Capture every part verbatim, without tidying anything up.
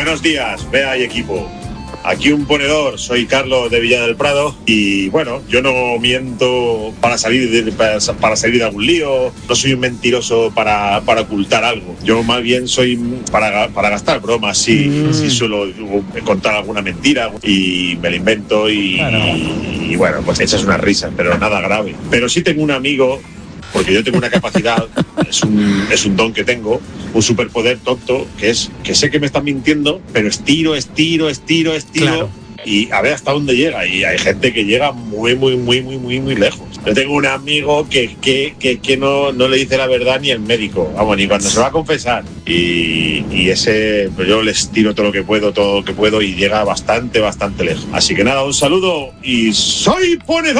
Buenos días, Bea y equipo. Aquí un ponedor, soy Carlos de Villa del Prado y bueno, yo no miento para salir de, para, para salir de algún lío, no soy un mentiroso para, para ocultar algo. Yo más bien soy para, para gastar bromas, sí, mm. sí suelo contar alguna mentira y me la invento y, bueno. y, y bueno, pues echas una risa, pero nada grave. Pero sí tengo un amigo, porque yo tengo una capacidad, es un, es un don que tengo, un superpoder tonto, que es que sé que me están mintiendo, pero estiro, estiro, estiro, estiro, claro. Y a ver hasta dónde llega. Y hay gente que llega muy, muy, muy, muy, muy, muy lejos. Yo tengo un amigo que, que, que, que no, no le dice la verdad ni el médico, vamos, ni cuando se va a confesar. Y, y ese, pues yo les tiro todo lo que puedo, todo lo que puedo y llega bastante, bastante lejos. Así que nada, un saludo y ¡soy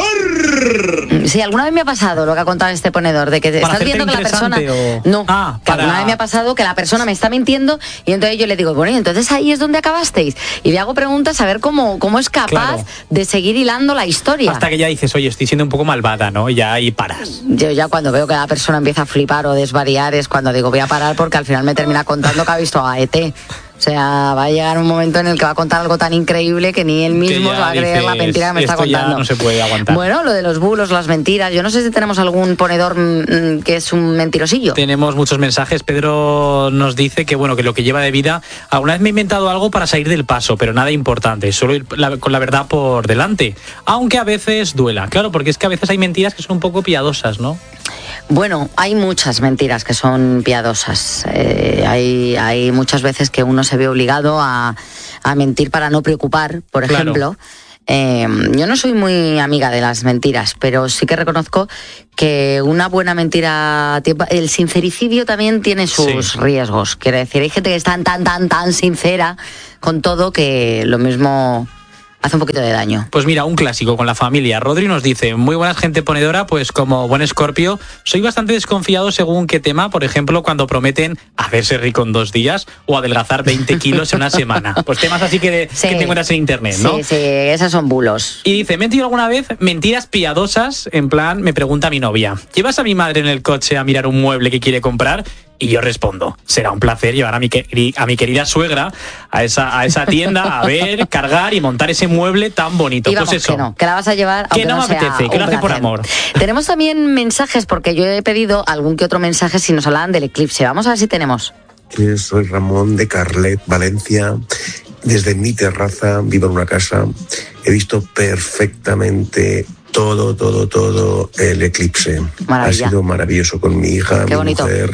ponedor! Sí, alguna vez me ha pasado lo que ha contado este ponedor, de que estás viendo que la persona... O... No, ah, que para... alguna vez me ha pasado que la persona me está mintiendo y entonces yo le digo, bueno, y entonces ahí es donde acabasteis. Y le hago preguntas a ver cómo, cómo es capaz claro. de seguir hilando la historia. Hasta que ya dices, oye, estoy siendo un poco malvada, ¿no? Ya ahí paras. Yo ya cuando veo que la persona empieza a flipar o desvariar es cuando digo, voy a parar porque al final me termina contando que ha visto a E T. O sea, va a llegar un momento en el que va a contar algo tan increíble que ni él mismo va a creer la mentira que me está contando. Ya no se puede aguantar. Bueno, lo de los bulos, las mentiras. Yo no sé si tenemos algún ponedor mmm, que es un mentirosillo. Tenemos muchos mensajes. Pedro nos dice que bueno, que lo que lleva de vida, alguna vez me he inventado algo para salir del paso, pero nada importante, solo ir la, con la verdad por delante. Aunque a veces duela. Claro, porque es que a veces hay mentiras que son un poco piadosas, ¿no? Bueno, hay muchas mentiras que son piadosas. Eh, hay, hay muchas veces que uno se ve obligado a, a mentir para no preocupar, por ejemplo. Claro. Eh, yo no soy muy amiga de las mentiras, pero sí que reconozco que una buena mentira, el sincericidio también tiene sus sí. riesgos. Quiero decir, hay gente que es tan, tan, tan, tan sincera con todo que lo mismo... hace un poquito de daño. Pues mira, un clásico con la familia. Rodri nos dice, muy buena gente ponedora, pues como buen Escorpio, soy bastante desconfiado según qué tema, por ejemplo, cuando prometen hacerse rico en dos días o adelgazar veinte kilos en una semana. Pues temas así que, de, sí. que te encuentras en internet, ¿no? Sí, sí, esas son bulos. Y dice, ¿me he mentido alguna vez? Mentiras piadosas, en plan, me pregunta mi novia, ¿llevas a mi madre en el coche a mirar un mueble que quiere comprar? Y yo respondo, será un placer llevar a mi, a mi querida suegra a esa, a esa tienda a ver, cargar y montar ese mueble tan bonito. Y vamos, pues eso. Que no, que la vas a llevar que no me no apetece, que lo hace por amor. Tenemos también mensajes, porque yo he pedido algún que otro mensaje si nos hablaban del eclipse. Vamos a ver si tenemos. Soy Ramón de Carlet, Valencia. Desde mi terraza, vivo en una casa, he visto perfectamente todo, todo, todo el eclipse. Maravilla. Ha sido maravilloso con mi hija, Qué mi bonito. mujer...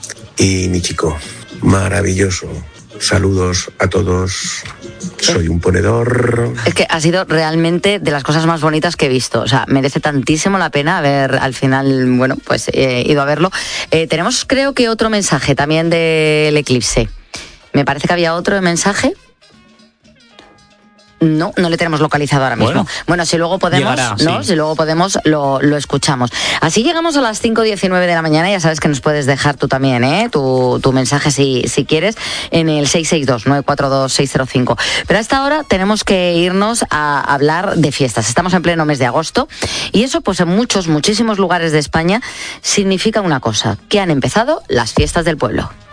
y mi chico, maravilloso. Saludos a todos. Soy un ponedor. Es que ha sido realmente de las cosas más bonitas que he visto. O sea, merece tantísimo la pena haber al final, bueno, pues he eh, ido a verlo. Eh, tenemos, creo que otro mensaje también del eclipse. Me parece que había otro mensaje. No, no le tenemos localizado ahora mismo. Bueno, bueno si luego podemos, llegará, ¿no? Sí. Si luego podemos, lo, lo escuchamos. Así llegamos a las cinco diecinueve de la mañana. Ya sabes que nos puedes dejar tú también, ¿eh? Tu, tu mensaje si, si quieres, en el seis seis dos, nueve cuatro dos, seis cero cinco. Pero a esta hora tenemos que irnos a hablar de fiestas. Estamos en pleno mes de agosto y eso, pues en muchos, muchísimos lugares de España significa una cosa, que han empezado las fiestas del pueblo.